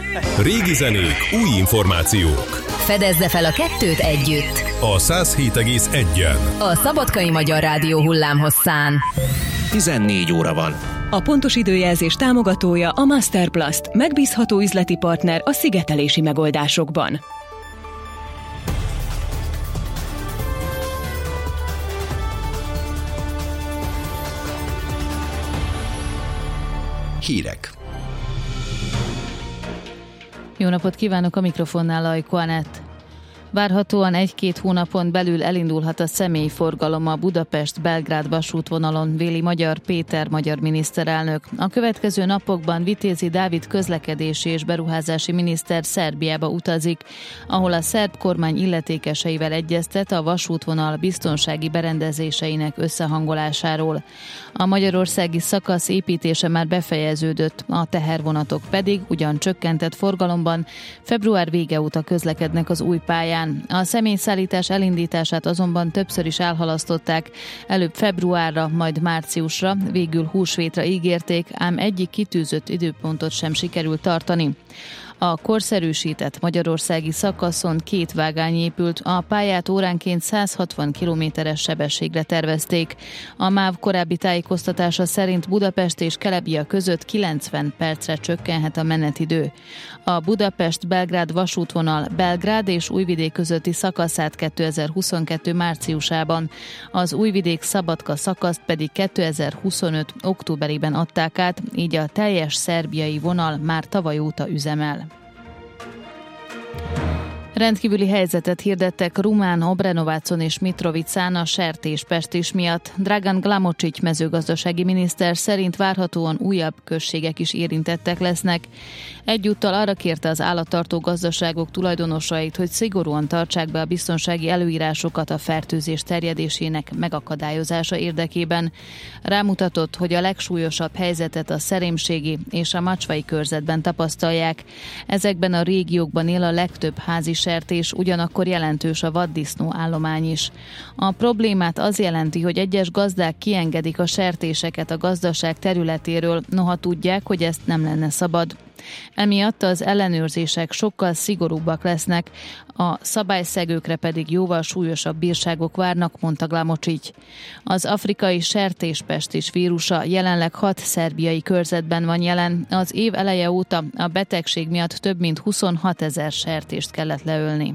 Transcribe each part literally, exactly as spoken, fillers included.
Régi zenék, új információk. Fedezze fel a kettőt együtt. A száz hét egész egyen. A Szabadkai Magyar Rádió hullámhosszán. tizennégy óra van. A pontos időjelzés támogatója a Masterplast, megbízható üzleti partner a szigetelési megoldásokban. Hírek. Jó napot kívánok, a mikrofonnál Ajko Anett. Várhatóan egy-két hónapon belül elindulhat a személyforgalom a Budapest-Belgrád vasútvonalon, véli Magyar Péter magyar miniszterelnök. A következő napokban Vitézi Dávid közlekedési és beruházási miniszter Szerbiába utazik, ahol a szerb kormány illetékeseivel egyeztet a vasútvonal biztonsági berendezéseinek összehangolásáról. A magyarországi szakasz építése már befejeződött, a tehervonatok pedig ugyan csökkentett forgalomban február vége óta közlekednek az új pályán. A személyszállítás elindítását azonban többször is elhalasztották, előbb februárra, majd márciusra, végül húsvétra ígérték, ám egyik kitűzött időpontot sem sikerült tartani. A korszerűsített magyarországi szakaszon két vágány épült, a pályát óránként száz hatvan kilométeres sebességre tervezték. A MÁV korábbi tájékoztatása szerint Budapest és Kelebia között kilencven percre csökkenhet a menetidő. A Budapest-Belgrád vasútvonal Belgrád és Újvidék közötti szakaszát kétezer-huszonkettő márciusában, az Újvidék-Szabadka szakaszt pedig kétezer-huszonöt októberében adták át, így a teljes szerbiai vonal már tavaly óta üzemel. Rendkívüli helyzetet hirdettek Rumán, Obrenovacon és Mitrovicán a sertéspestis miatt. Dragan Glamocsics mezőgazdasági miniszter szerint várhatóan újabb községek is érintettek lesznek. Egyúttal arra kérte az állattartó gazdaságok tulajdonosait, hogy szigorúan tartsák be a biztonsági előírásokat a fertőzés terjedésének megakadályozása érdekében. Rámutatott, hogy a legsúlyosabb helyzetet a szerémségi és a macsvai körzetben tapasztalják. Ezekben a régiókban él a legtöbb házi sertés, ugyanakkor jelentős a vaddisznó állomány is. A problémát az jelenti, hogy egyes gazdák kiengedik a sertéseket a gazdaság területéről, noha tudják, hogy ezt nem lenne szabad. Emiatt az ellenőrzések sokkal szigorúbbak lesznek, a szabályszegőkre pedig jóval súlyosabb bírságok várnak, mondta Glamocsics. Az afrikai sertéspestis vírusa jelenleg hat szerbiai körzetben van jelen. Az év eleje óta a betegség miatt több mint huszonhat ezer sertést kellett leölni.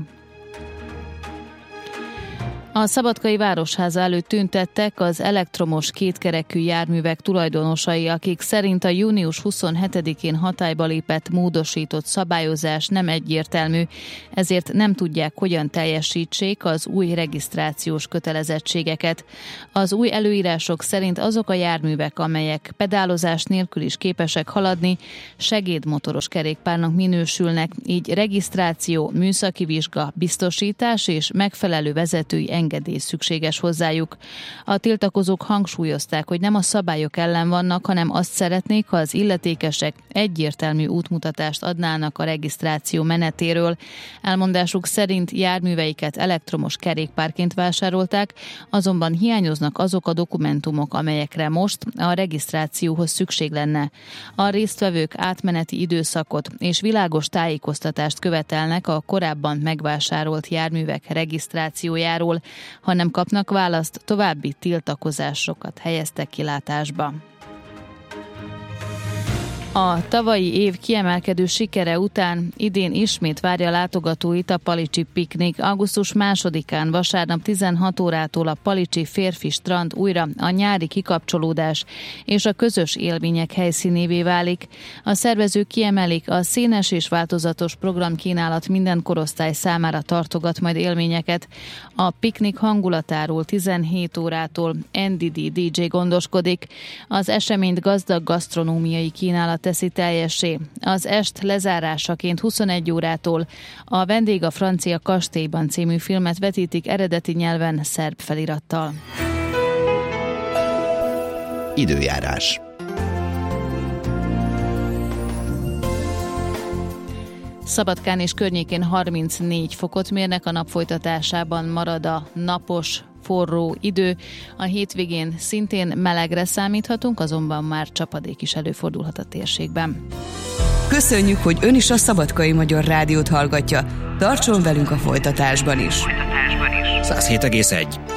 A Szabadkai Városháza előtt tüntettek az elektromos kétkerekű járművek tulajdonosai, akik szerint a június huszonhetedikén hatályba lépett módosított szabályozás nem egyértelmű, ezért nem tudják, hogyan teljesítsék az új regisztrációs kötelezettségeket. Az új előírások szerint azok a járművek, amelyek pedálozás nélkül is képesek haladni, segédmotoros kerékpárnak minősülnek, így regisztráció, műszaki vizsga, biztosítás és megfelelő vezetői engedély szükséges hozzájuk. A tiltakozók hangsúlyozták, hogy nem a szabályok ellen vannak, hanem azt szeretnék, ha az illetékesek egyértelmű útmutatást adnának a regisztráció menetéről. Elmondásuk szerint járműveiket elektromos kerékpárként vásárolták, azonban hiányoznak azok a dokumentumok, amelyekre most a regisztrációhoz szükség lenne. A résztvevők átmeneti időszakot és világos tájékoztatást követelnek a korábban megvásárolt járművek regisztrációjáról. Ha nem kapnak választ, további tiltakozásokat helyeztek kilátásba. A tavalyi év kiemelkedő sikere után idén ismét várja látogatóit a Palicsi piknik. augusztus másodikán vasárnap tizenhat órától a Palicsi férfi strand újra a nyári kikapcsolódás és a közös élmények helyszínévé válik. A szervezők kiemelik, a színes és változatos programkínálat minden korosztály számára tartogat majd élményeket. A piknik hangulatáról tizenhét órától en dé dé dé dzsé gondoskodik. Az eseményt gazdag gasztronómiai kínálat teszi teljessé. Az est lezárásaként huszonegy órától a Vendég a francia kastélyban című filmet vetítik eredeti nyelven szerb felirattal. Időjárás. Szabadkán és környékén harmincnégy fokot mérnek, a nap folytatásában marad a napos, forró idő. A hétvégén szintén melegre számíthatunk, azonban már csapadék is előfordulhat a térségben. Köszönjük, hogy ön is a Szabadkai Magyar Rádiót hallgatja. Tartson velünk a folytatásban is. száz hét egész egy.